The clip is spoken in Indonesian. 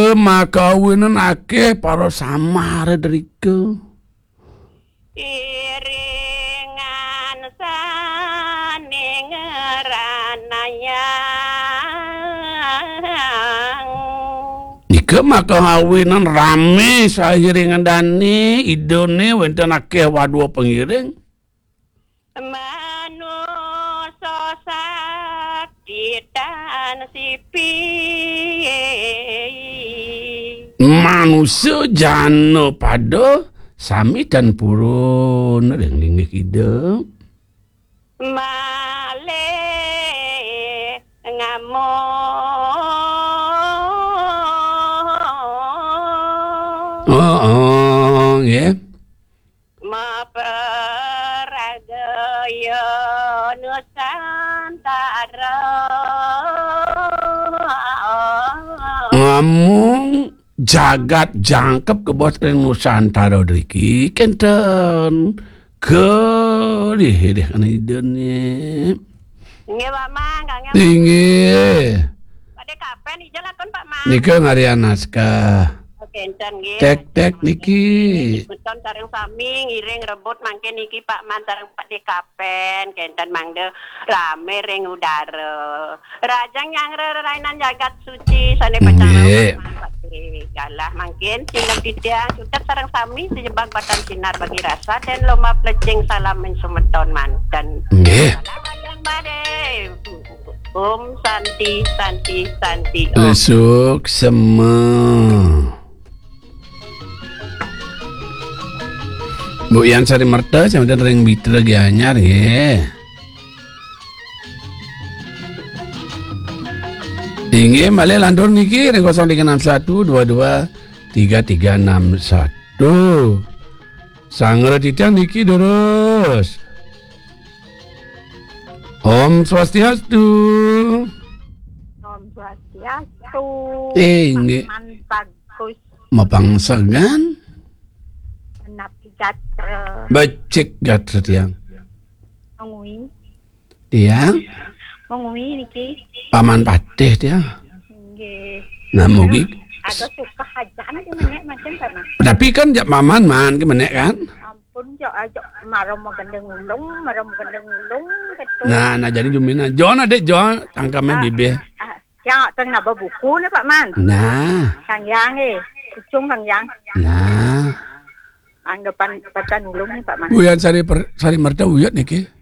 makawinan akeh para samare drike. Iringan saning ranayang. Nika makawinan rame sairingan dani idone wonten akeh wadua pengiring. Manusa sakti dan sipi. Manusia jano pada sami dan purun ring hidup. Male ngamong. Ya. Maperagaya Nusantara. Ngomong jagat jangkep ke bos Nusantara driki kenten deh kan idene. Nggih Pak Mang, Kang. Nggih. Pada kapan dijelaskan Pak Mang? Nika ngarian naskah. Kenten nggih. Tek niki. Beton sareng sami ngiring rebut mangke niki Pak Man sareng Pak Dekapen kenten mangde rame ring udara. Rajang yang rerainan jagat suci sane Nggih. galah mangkin silang tidak sudah sareng sami sejebak batan sinar bagi rasa dan lomba plecing salam mensumeton manten. Nggih. Yang badai. Santi. Besok semua. Bu Yan Sari Merta sampeyan ring bitra ge anyar nggih. Inggih malih lantur niki ring 0361223361. Sangre titang niki terus. Om Swastiastu. Om Swastiastu. Inggih. Bagus. Mapangsagan. Gatra. Becik gatra tiang. Mengui. Tiang. Mengui niki. Paman patih tiang. Nggih. Nah mugi. Ada suka hajan di menek macam sana. Tapi kan jak maman man ke menek kan. Ampun jo aja marom gendeng ulung gitu. Nah jadi jumina. Jon adek Jon tangkame bibir. Ya teng naba buku nih Pak Man. Nah. Kang Yang Kucung Kang Yang. Nah. Anggapan batan ulung nih Pak Man. Buyan Sari Merta uyut niki.